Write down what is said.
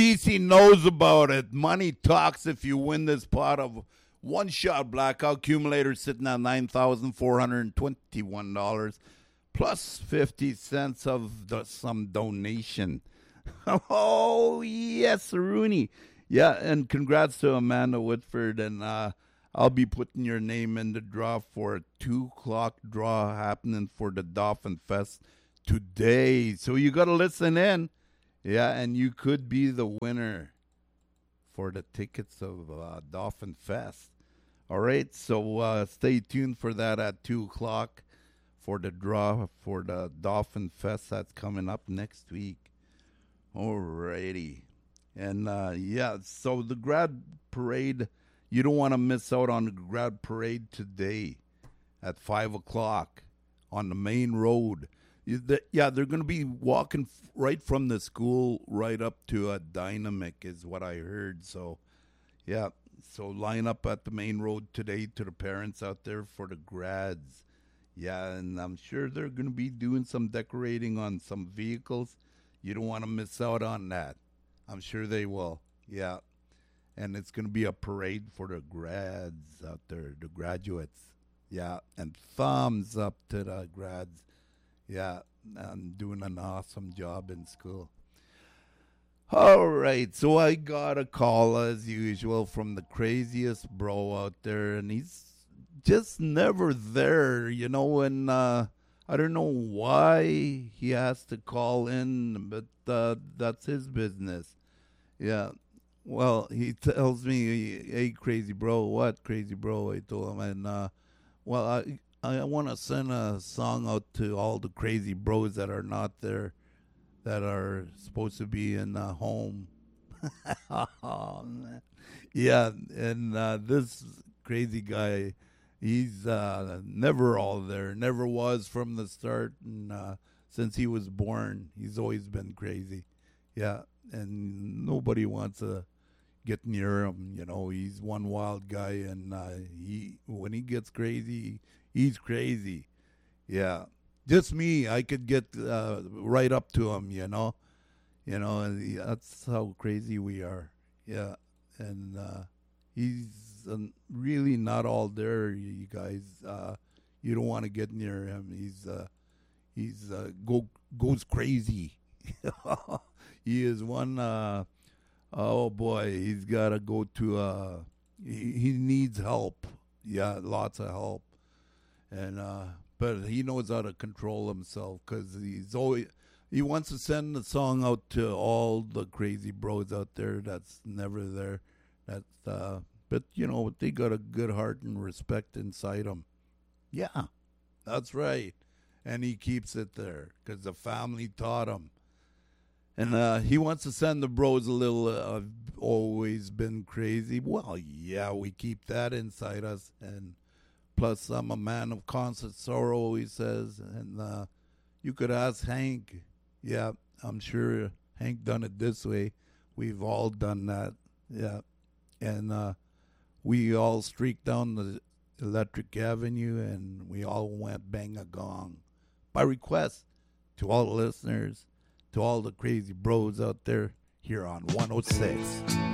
DC knows about it. Money talks if you win this pot of one shot blackout. Accumulator sitting at $9,421 plus 50 cents of some donation. Oh, yes, Rooney. Yeah, and congrats to Amanda Whitford. And I'll be putting your name in the draw for a 2 o'clock draw happening for the Dolphin Fest today. So you got to listen in. Yeah, and you could be the winner for the tickets of Dolphin Fest. All right, so stay tuned for that at 2 o'clock for the draw for the Dolphin Fest that's coming up next week. All righty. And, so the grad parade, you don't want to miss out on the grad parade today at 5 o'clock on the main road. They're going to be walking right from the school right up to a Dynamic is what I heard. So, yeah. So line up at the main road today to the parents out there for the grads. Yeah, and I'm sure they're going to be doing some decorating on some vehicles. You don't want to miss out on that. I'm sure they will. Yeah. And it's going to be a parade for the grads out there, the graduates. Yeah, and thumbs up to the grads. Yeah, I'm doing an awesome job in school. All right, so I got a call as usual from the craziest bro out there, and he's just never there, and I don't know why he has to call in, but that's his business. Yeah, well, he tells me, hey, crazy bro, what crazy bro? I told him, and I want to send a song out to all the crazy bros that are not there, that are supposed to be in home. Oh, man. Yeah, and this crazy guy, he's never all there, never was from the start, and since he was born, he's always been crazy. Yeah, and nobody wants to get near him. He's one wild guy, and when he gets crazy, he's crazy. Yeah. Just me, I could get right up to him, and that's how crazy we are. Yeah, and he's really not all there, you guys. You don't want to get near him. He's goes crazy. He is one. Oh boy, he's got to go to. He needs help. Yeah, lots of help, and. But he knows how to control himself because he wants to send the song out to all the crazy bros out there that's never there. But they got a good heart and respect inside them. Yeah, that's right, and he keeps it there because the family taught him. And he wants to send the bros a little. I've always been crazy. Well, yeah, we keep that inside us and. Plus, I'm a man of constant sorrow, he says. And you could ask Hank. Yeah, I'm sure Hank done it this way. We've all done that. Yeah. And we all streaked down the Electric Avenue, and we all went bang a gong. By request to all the listeners, to all the crazy bros out there here on 106.